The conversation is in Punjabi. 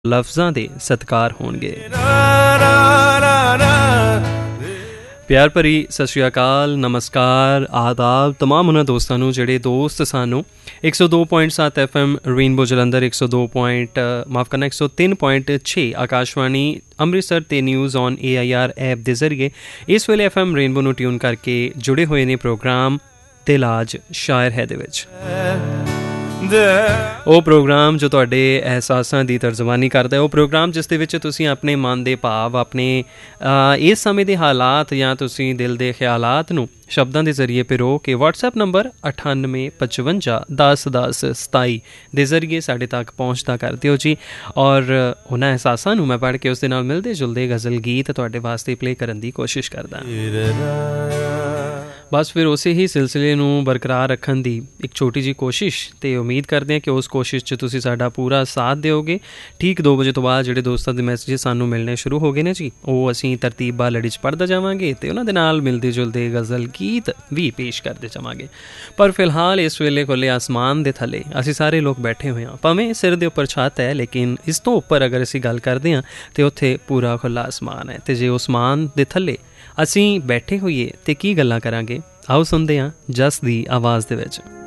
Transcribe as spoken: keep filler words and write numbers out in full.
ਲਫ਼ਜ਼ਾਂ ਦੇ ਸਤਿਕਾਰ ਹੋਣਗੇ। ਪਿਆਰ ਭਰੀ ਸਤਿ ਸ਼੍ਰੀ ਅਕਾਲ, ਨਮਸਕਾਰ, ਆਦਾਬ ਤਮਾਮ ਉਹਨਾਂ ਦੋਸਤਾਂ ਨੂੰ ਜਿਹੜੇ ਦੋਸਤ ਸਾਨੂੰ ਇੱਕ ਸੌ ਦੋ ਪੁਆਇੰਟ ਸੱਤ ਐਫ ਐਮ ਰੇਨਬੋ ਜਲੰਧਰ, ਇੱਕ ਸੌ ਦੋ ਪੁਆਇੰਟ ਮਾਫ ਕਰਨਾ ਇੱਕ ਸੌ ਤਿੰਨ ਪੁਆਇੰਟ ਛੇ ਆਕਾਸ਼ਵਾਣੀ ਅੰਮ੍ਰਿਤਸਰ ਤੇ news on A I R app ਦੇ ਜ਼ਰੀਏ ਇਸ ਵੇਲੇ ਐਫ ਐਮ ਰੇਨਬੋ ਨੂੰ ਟਿਊਨ ਕਰਕੇ ਜੁੜੇ ਹੋਏ ਨੇ ਪ੍ਰੋਗਰਾਮ ਦਿਲਾਜ ਸ਼ਾਇਰ ਹੈ ਦੇ ਵਿੱਚ। ਉਹ ਪ੍ਰੋਗਰਾਮ ਜੋ ਤੁਹਾਡੇ ਅਹਿਸਾਸਾਂ ਦੀ ਤਰਜਮਾਨੀ ਕਰਦਾ, ਉਹ ਪ੍ਰੋਗਰਾਮ ਜਿਸ ਦੇ ਵਿੱਚ ਤੁਸੀਂ ਆਪਣੇ ਮਨ ਦੇ ਭਾਵ, ਆਪਣੇ ਇਸ ਸਮੇਂ ਦੇ ਹਾਲਾਤ ਜਾਂ ਤੁਸੀਂ ਦਿਲ ਦੇ ਖਿਆਲਾਤ ਨੂੰ ਸ਼ਬਦਾਂ ਦੇ ਜ਼ਰੀਏ ਪਿਰੋ ਕੇ ਵਟਸਐਪ ਨੰਬਰ ਅਠਾਨਵੇਂ ਪਚਵੰਜਾ ਦਸ ਦਸ ਸਤਾਈ ਦੇ ਜ਼ਰੀਏ ਸਾਡੇ ਤੱਕ ਪਹੁੰਚਦਾ ਕਰ ਦਿਓ ਜੀ। ਔਰ ਉਹਨਾਂ ਅਹਿਸਾਸਾਂ ਨੂੰ ਮੈਂ ਪੜ੍ਹ ਕੇ ਉਸ ਦੇ ਨਾਲ ਮਿਲਦੇ ਜੁਲਦੇ ਗਜ਼ਲ ਗੀਤ ਤੁਹਾਡੇ ਵਾਸਤੇ ਪਲੇ ਕਰਨ ਦੀ ਕੋਸ਼ਿਸ਼ ਕਰਦਾ। ਬਸ ਫਿਰ ਉਸੇ ਹੀ ਸਿਲਸਿਲੇ ਨੂੰ ਬਰਕਰਾਰ ਰੱਖਣ ਦੀ ਇੱਕ ਛੋਟੀ ਜਿਹੀ ਕੋਸ਼ਿਸ਼, ਅਤੇ ਉਮੀਦ ਕਰਦੇ ਹਾਂ ਕਿ ਉਸ ਕੋਸ਼ਿਸ਼ 'ਚ ਤੁਸੀਂ ਸਾਡਾ ਪੂਰਾ ਸਾਥ ਦਿਓਗੇ। ਠੀਕ ਦੋ ਵਜੇ ਤੋਂ ਬਾਅਦ ਜਿਹੜੇ ਦੋਸਤਾਂ ਦੇ ਮੈਸੇਜ ਸਾਨੂੰ ਮਿਲਣੇ ਸ਼ੁਰੂ ਹੋ ਗਏ ਨੇ ਜੀ, ਉਹ ਅਸੀਂ ਤਰਤੀਬਾ ਲੜੀ 'ਚ ਪੜ੍ਹਦਾ ਜਾਵਾਂਗੇ ਅਤੇ ਉਹਨਾਂ ਦੇ ਨਾਲ ਮਿਲਦੇ ਜੁਲਦੇ ਗਜ਼ਲ ਗੀਤ ਵੀ ਪੇਸ਼ ਕਰਦੇ ਜਾਵਾਂਗੇ। ਪਰ ਫਿਲਹਾਲ ਇਸ ਵੇਲੇ ਖੁੱਲ੍ਹੇ ਆਸਮਾਨ ਦੇ ਥੱਲੇ ਅਸੀਂ ਸਾਰੇ ਲੋਕ ਬੈਠੇ ਹੋਏ ਹਾਂ। ਭਾਵੇਂ ਸਿਰ ਦੇ ਉੱਪਰ ਛੱਤ ਹੈ, ਲੇਕਿਨ ਇਸ ਤੋਂ ਉੱਪਰ ਅਗਰ ਅਸੀਂ ਗੱਲ ਕਰਦੇ ਹਾਂ ਤਾਂ ਉੱਥੇ ਪੂਰਾ ਖੁੱਲ੍ਹਾ ਆਸਮਾਨ ਹੈ। ਅਤੇ ਜੇ ਆਸਮਾਨ ਦੇ ਥੱਲੇ ਅਸੀਂ ਬੈਠੇ ਹੋਈਏ ਤਾਂ ਕੀ ਗੱਲਾਂ ਕਰਾਂਗੇ, ਆਓ ਸੁਣਦੇ ਹਾਂ ਜਸ ਦੀ ਆਵਾਜ਼ ਦੇ ਵਿੱਚ।